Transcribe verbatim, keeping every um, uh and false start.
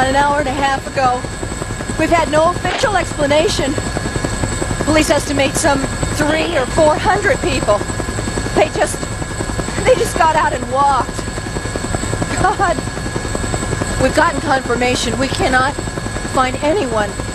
about an hour and a half ago. We've had no official explanation. Police estimate some three or four hundred people. They just... they just got out and walked. God. We've gotten confirmation. We cannot find anyone